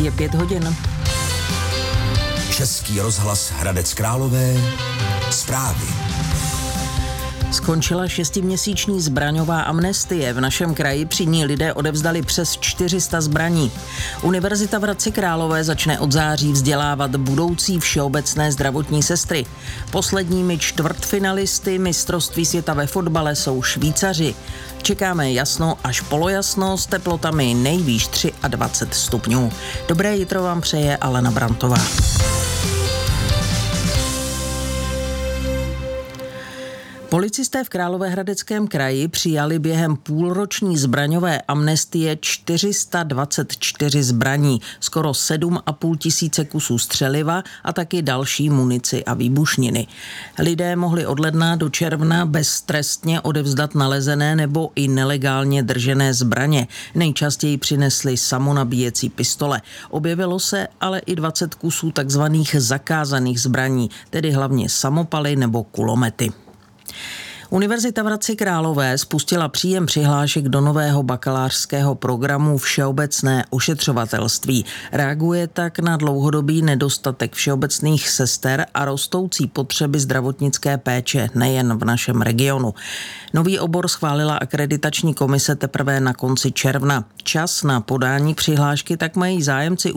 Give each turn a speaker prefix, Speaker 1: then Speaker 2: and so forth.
Speaker 1: Je 5 hodin.
Speaker 2: Český rozhlas Hradec Králové. Zprávy.
Speaker 1: Skončila 6měsíční zbraňová amnestie. V našem kraji při ní lidé odevzdali přes 400 zbraní. Univerzita v Hradci Králové začne od září vzdělávat budoucí všeobecné zdravotní sestry. Posledními čtvrtfinalisty mistrovství světa ve fotbale jsou Švýcaři. Čekáme jasno až polojasno s teplotami nejvýš 23 stupňů. Dobré jitro vám přeje Alena Brantová. Policisté v Královéhradeckém kraji přijali během půlroční zbraňové amnestie 424 zbraní, skoro 7,5 tisíce kusů střeliva a taky další munici a výbušniny. Lidé mohli od ledna do června beztrestně odevzdat nalezené nebo i nelegálně držené zbraně. Nejčastěji přinesli samonabíjecí pistole. Objevilo se ale i 20 kusů takzvaných zakázaných zbraní, tedy hlavně samopaly nebo kulomety. Univerzita v Hradci Králové spustila příjem přihlášek do nového bakalářského programu Všeobecné ošetřovatelství. Reaguje tak na dlouhodobý nedostatek všeobecných sester a rostoucí potřeby zdravotnické péče nejen v našem regionu. Nový obor schválila akreditační komise teprve na konci června. Čas na podání přihlášky tak mají zájemci